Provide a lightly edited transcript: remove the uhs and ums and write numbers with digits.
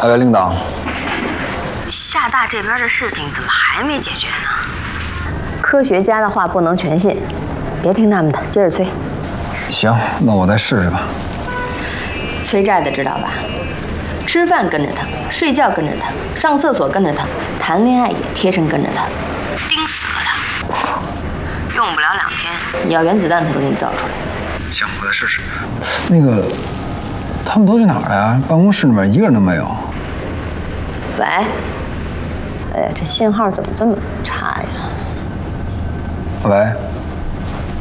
喂，领导。 厦大这边的事情怎么还没解决呢？ 科学家的话不能全信，别听他们的，接着催。 行，那我再试试吧。 催债的知道吧？吃饭跟着他，睡觉跟着他，上厕所跟着他，谈恋爱也贴身跟着他， 盯死了他。用不了2天， 你要原子弹他都给你造出来。 行，我再试试。那个，他们都去哪儿了呀？办公室里面一个人都没有。 喂，哎呀，这信号怎么这么差呀？ 喂。